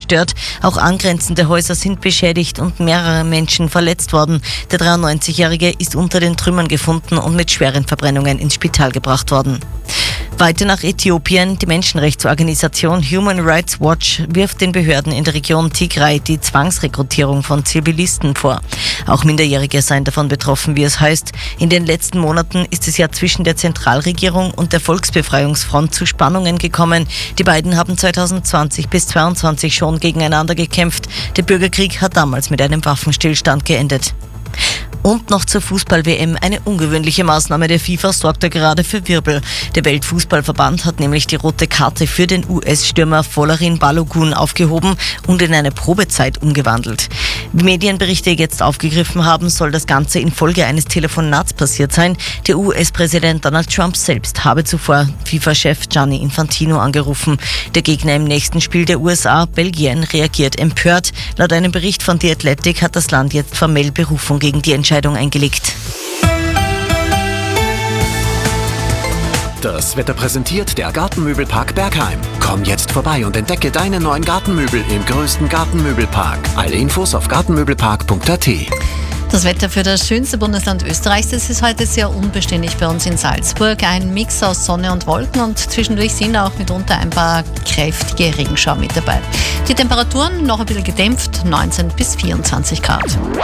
zerstört. Auch angrenzende Häuser sind beschädigt und mehrere Menschen verletzt worden. Der 93-Jährige ist unter den Trümmern gefunden und mit schweren Verbrennungen ins Spital gebracht worden. Weiter nach Äthiopien. Die Menschenrechtsorganisation Human Rights Watch wirft den Behörden in der Region Tigray die Zwangsrekrutierung von Zivilisten vor. Auch Minderjährige seien davon betroffen, wie es heißt. In den letzten Monaten ist es ja zwischen der Zentralregierung und der Volksbefreiungsfront zu Spannungen gekommen. Die beiden haben 2020 bis 2022 schon gegeneinander gekämpft. Der Bürgerkrieg hat damals mit einem Waffenstillstand geendet. Und noch zur Fußball-WM. Eine ungewöhnliche Maßnahme der FIFA sorgt da gerade für Wirbel. Der Weltfußballverband hat nämlich die rote Karte für den US-Stürmer Folarin Balogun aufgehoben und in eine Probezeit umgewandelt. Wie Medienberichte jetzt aufgegriffen haben, soll das Ganze infolge eines Telefonats passiert sein. Der US-Präsident Donald Trump selbst habe zuvor FIFA-Chef Gianni Infantino angerufen. Der Gegner im nächsten Spiel der USA, Belgien, reagiert empört. Laut einem Bericht von The Athletic hat das Land jetzt formell Berufung gegen die Entscheidung eingelegt. Das Wetter präsentiert der Gartenmöbelpark Bergheim. Komm jetzt vorbei und entdecke deine neuen Gartenmöbel im größten Gartenmöbelpark. Alle Infos auf gartenmöbelpark.at. Das Wetter für das schönste Bundesland Österreichs, das ist heute sehr unbeständig bei uns in Salzburg. Ein Mix aus Sonne und Wolken und zwischendurch sind auch mitunter ein paar kräftige Regenschauer mit dabei. Die Temperaturen noch ein bisschen gedämpft, 19 bis 24 Grad.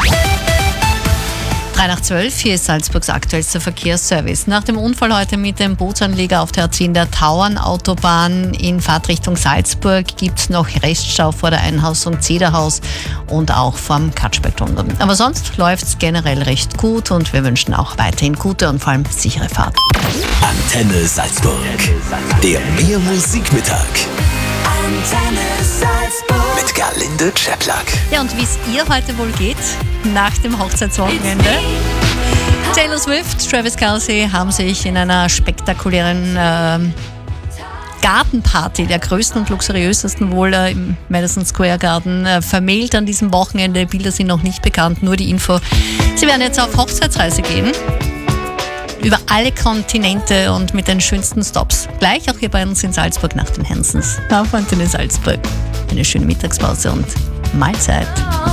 3:12, hier ist Salzburgs aktuellster Verkehrsservice. Nach dem Unfall heute mit dem Bootsanleger auf der A10 der Tauernautobahn in Fahrtrichtung Salzburg gibt es noch Reststau vor der Einhausung Zederhaus und auch vom Katschbergtunnel. Aber sonst läuft es generell recht gut und wir wünschen auch weiterhin gute und vor allem sichere Fahrt. Antenne Salzburg. Der Mehr Musikmittag. Antenne Salzburg. Mit Gerlinde Czeplak. Ja, und wie es ihr heute wohl geht, nach dem Hochzeitswochenende. Taylor Swift, Travis Kelce haben sich in einer spektakulären Gartenparty, der größten und luxuriösesten wohl im Madison Square Garden, vermählt an diesem Wochenende. Bilder sind noch nicht bekannt, nur die Info. Sie werden jetzt auf Hochzeitsreise gehen. Über alle Kontinente und mit den schönsten Stops. Gleich auch hier bei uns in Salzburg nach den Hansons. Auf Antenne Salzburg. Eine schöne Mittagspause und Mahlzeit.